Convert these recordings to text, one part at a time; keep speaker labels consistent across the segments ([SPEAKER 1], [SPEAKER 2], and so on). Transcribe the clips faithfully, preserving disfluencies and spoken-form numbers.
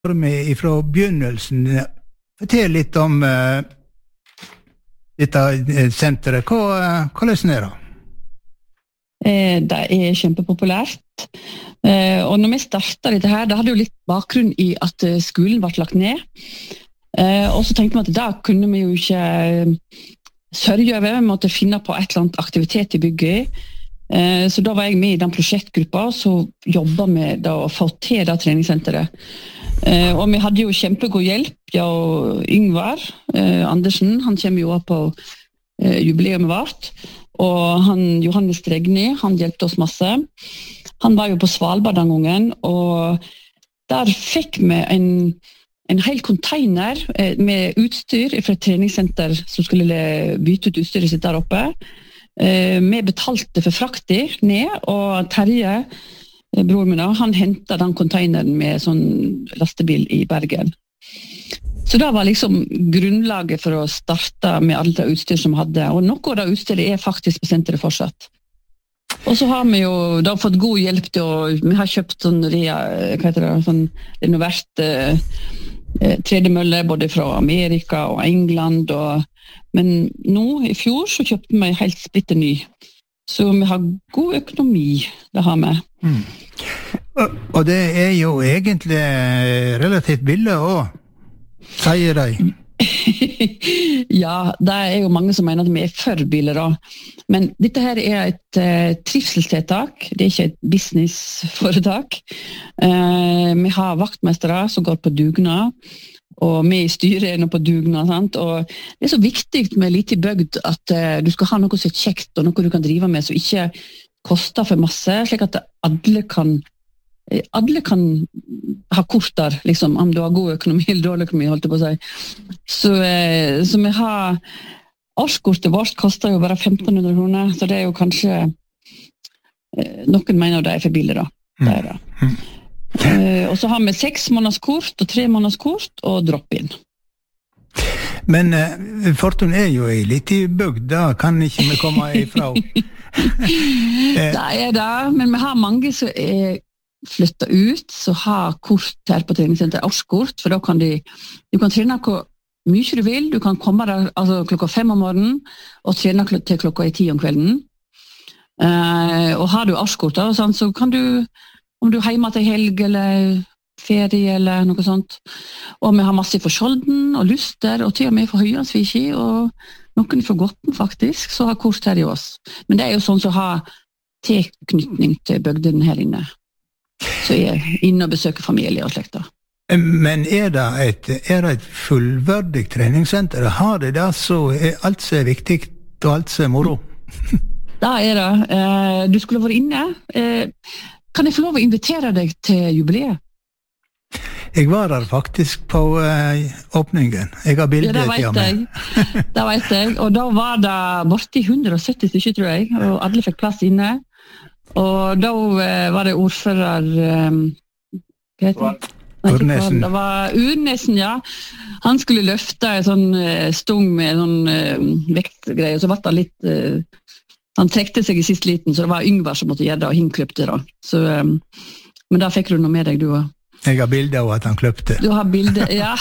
[SPEAKER 1] med fra begynnelsen. Fortell litt om uh, dette senteret. Hva, hvordan er det?
[SPEAKER 2] Eh, det er kjempepopulært. Eh, og når vi startet dette her, det hadde jo litt bakgrunn i at skolen ble lagt ned. Eh, og så tenkte vi at da kunne vi jo ikke sørge over, vi måtte finne på et eller annet aktivitet i bygget. Eh, så da var jeg med i den prosjektgruppa, så jobbet vi da å få til det treningssenteret. Eh, og vi hadde jo kjempegod hjelp, ja, og Yngvar eh, Andersen, han kommer jo opp på eh, jubileet vårt, og han, Johannes Stregny, han hjelpte oss masse. Han var jo på Svalbard den gangen, og der fikk vi en, en hel container eh, med utstyr fra et treningssenter som skulle bytte ut utstyret sitt der oppe. Eh, vi betalte for frakti ned, og Terje, bror min, han hentet den containeren med sånn lastebil i Bergen. Så det var liksom grunnlaget for å starte med alt det utstyr som vi hadde, og noe av det utstyret er faktisk på senteret fortsatt. Og så har vi jo da fått god hjelp til å, vi har kjøpt sånn, hva heter det, sånn renovert eh, tredemølle både fra Amerika og England, og, men nå i fjor så kjøpte vi helt splitter ny. Så vi har god økonomi, det har vi.
[SPEAKER 1] Mm. Og, og det er jo egentlig relativt billig også, sier de.
[SPEAKER 2] Ja, det er jo mange som mener at vi er for billig da. Men dette her er et uh, trivselstiltak, det er ikke et businessforetak. Uh, vi har vaktmestere som går på dugnad, og vi i styret er nå på dugnad, sant? Og det er så viktig med lite bygd at uh, du skal ha noe som er kjekt, og noe du kan drive med, som ikke koster for masse, slik at alle kan, alle kan ha kort der, liksom, om du har god økonomi eller dårlig økonomi, holdt jeg på å si. Så, uh, så vi har, årskortet vårt koster jo bare femten hundre kroner, så det er jo kanskje, uh, noen mener det er for billig da. Det er det. Mm. Uh, og så har vi seks måneders kort og tre måneders kort og drop-in.
[SPEAKER 1] Men uh, Fortun er jo i litt i bygd, da kan ikke vi komme ifra.
[SPEAKER 2] Det er det, men vi har mange som er flyttet ut, som har kort her på treningssenter, årskort, for da kan de, du kan trene hvor mye du vil, du kan komme der altså, klokka fem om morgenen, og trene til klokka i ti om kvelden. Uh, og har du årskort, da, sånn, så kan du om du er hjemme til helg eller ferie eller noe sånt. Og vi har masse for Skjolden og Luster, og til og med for Høyansviki, og noen for Gotten faktisk, så har kort her i oss. Men det er jo sånn som har tilknytning til bygden her inne. Så jeg er inne og besøker familie og slekter.
[SPEAKER 1] Men er det et, er det et fullverdig treningssenter? Har det det så er alt som er viktig og alt som er moro?
[SPEAKER 2] Da er det. Du skulle vært inne. Kan jeg få lov å invitere deg til jubileet?
[SPEAKER 1] Jeg var der faktisk på uh, åpningen. Jeg har bildet
[SPEAKER 2] ja, til meg. Det vet jeg. Og da var det borti hundre og sytti stykker, tror jeg, og alle fikk plass inne. Og da uh, var det ordfører um, hva heter det?
[SPEAKER 1] Urnesen.
[SPEAKER 2] Det var Urnesen, ja. Han skulle løfte en sånn uh, stung med en sånn uh, vektgreie, og så var det litt... Uh, Han trekte seg i sist liten, så det var Yngvar som måtte gjøre det, og han kløpte da. Så, um, men da fikk du noe med deg, du også.
[SPEAKER 1] Jeg har bilder av at han kløpte.
[SPEAKER 2] Du har bilder, ja.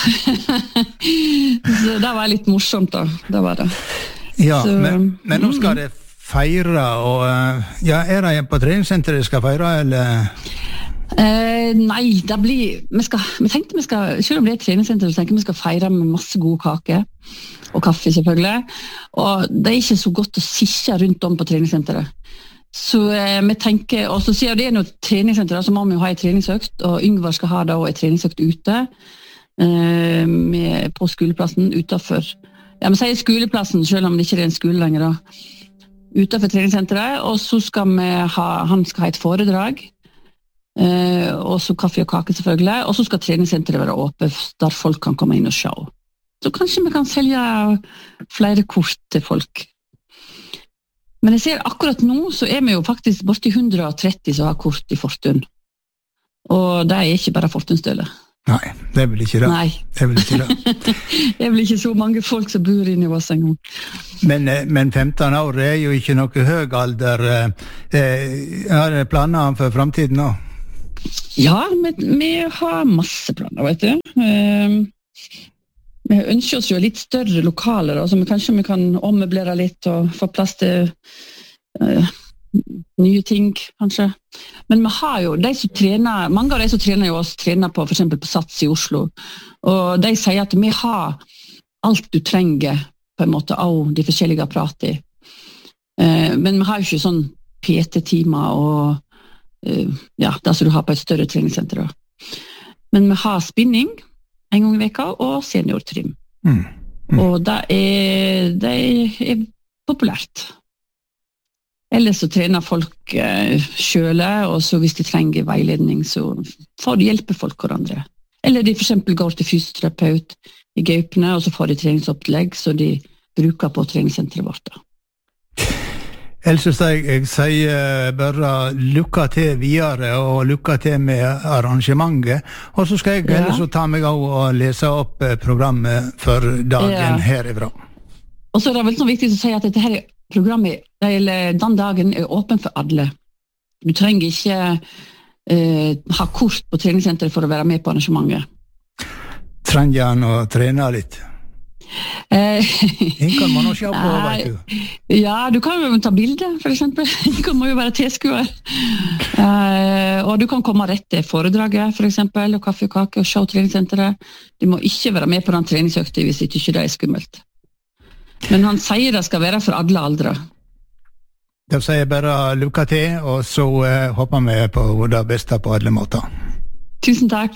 [SPEAKER 2] Så det var litt morsomt da, det var det.
[SPEAKER 1] Ja,
[SPEAKER 2] så,
[SPEAKER 1] men, men nå skal det feire, og ja, er det på treningssenteret skal feire, eller...
[SPEAKER 2] Eh, nei, det blir vi, skal, vi tenkte vi skal, selv om det er et treningssenter, så tenker vi skal feire med masse gode kaker og kaffe selvfølgelig, og det er ikke så godt å sitte rundt om på treningssenteret, så eh, vi tenker, og så sier det er noe treningssenter, så må vi jo ha en treningsøkt, og Yngvar skal ha da en treningsøkt ute eh, med, på skoleplassen utenfor, ja, vi sier skoleplassen selv om det ikke er en skole lenger da, utenfor treningssenteret, og så skal vi ha, han skal ha et foredrag, Uh, og så kaffe og kake selvfølgelig, og så skal treningssenteret være åpent der folk kan komme inn og se. Så kanskje vi kan selge flere kort til folk. Men jeg ser akkurat nå så er vi jo faktisk borti hundre og tretti som har kort i Fortun. Og det er ikke bare Fortunstøle.
[SPEAKER 1] Nei, det er vel ikke det.
[SPEAKER 2] Nei.
[SPEAKER 1] Det er vel ikke det.
[SPEAKER 2] Det er vel ikke så mange folk som bor inne i oss en gang.
[SPEAKER 1] Men, men femten år er jo ikke noe høy alder. Er det planer for fremtiden nå?
[SPEAKER 2] Ja, vi, vi har masse planer, vet du. Uh, vi ønsker oss jo litt større lokaler, så vi, kanskje vi kan ommøblere litt og få plass til uh, nye ting, kanskje. Men vi har jo, de som trener, mange av de som trener jo oss, trener på, for eksempel på Sats i Oslo, og de sier at vi har alt du trenger, på en måte, av de forskjellige apparatene. Uh, men vi har jo ikke sånn P T-timer og uh, ja, det som du har på et større treningssenter. Men vi har spinning en gang i veka, og seniortrim. Mm. Mm. Og det er, det er populært. Ellers så trener folk uh, selv, og så hvis de trenger veiledning, så får de hjelpe folk hverandre. Eller de for eksempel går til fysioterapeut i Gaupene, og så får de treningsopplegg, så de bruker på treningssenteret vårt.
[SPEAKER 1] Ellers jeg, jeg sier bare lykke til videre og lykke til med arrangementet, og så skal jeg ja. ellers ta meg av og lese opp programmet for dagen ja. herifra.
[SPEAKER 2] Og så er det vel så viktig å si at dette her programmet, eller den dagen er åpen for alle. Du trenger ikke eh, ha kort på treningssenteret for å være med på arrangementet.
[SPEAKER 1] Trenger han å trene litt? En kan man også se på, vet du.
[SPEAKER 2] Ja, du kan jo ta bilder, for eksempel. Du kan jo være tilskuer. Uh, og du kan komme rett til foredraget, for eksempel, og kaffe og kake, og se treningssenteret. Du må ikke være med på den treningsøkta hvis ikke det er skummelt. Men han sier det skal være for alle aldre.
[SPEAKER 1] Da sier jeg bare lykke til, og så uh, håper vi på det beste på alle måter.
[SPEAKER 2] Tusen takk.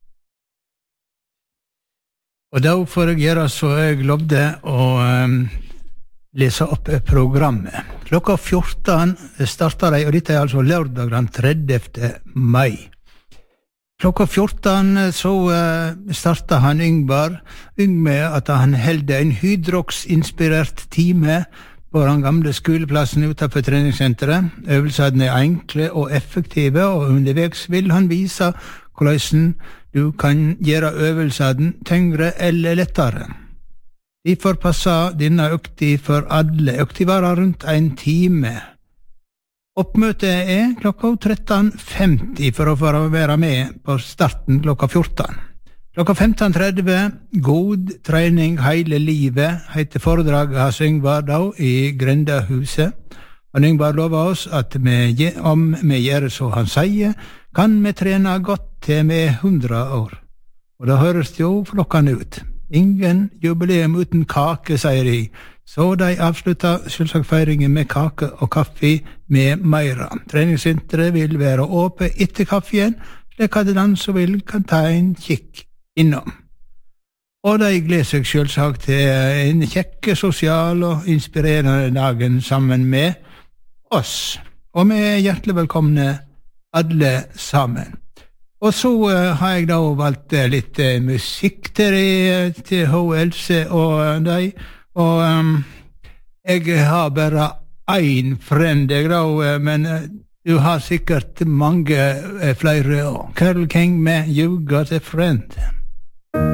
[SPEAKER 1] Og da får jeg gjøre så jeg lovde å um, lese opp programmet. Klokka fjorten starter de, og dette er altså lørdag den tredjevte mai. Klokka fjorten så uh, starter han Yngvar, Yng med at han helde en hydrox-inspirert time på den gamle skoleplassen utenfor treningssenteret. Øvelsene er enkle og effektive, og underveis vil han vise hvordan du kan gjøre øvelsene tyngre eller lettere. Derfor passer denne økta for alle. Økta varer rundt en time. Oppmøtet er klokka tretten femti for å få være med på starten klokka fjorten. Klokka femten tretti, God trening hele livet, heter foredraget hans Yngvar da i Grendahuset. Og Yngvar lover oss at vi, om vi gjør så han sier, kan vi trene godt til vi er hundre år. Og da høres det jo flokkende ut. Ingen jubileum uten kake, sier de. Så de avslutter selvsagt feiringen med kake og kaffe med meira. Treningssenteret vil være åpent etter kaffen, slik at den som vil kan ta en kikk innom. Og de gleder seg selvsagt til en kjekke, sosial og inspirerende dagen sammen med oss. Og vi er hjertelig velkomne alle sammen. Og så uh, har jeg da valgt uh, litt uh, musikk til, de, til H. Else og uh, deg. Og um, jeg har bare en friend, jeg da, uh, men uh, du har sikkert mange uh, flere. Carole King med You Got a Friend.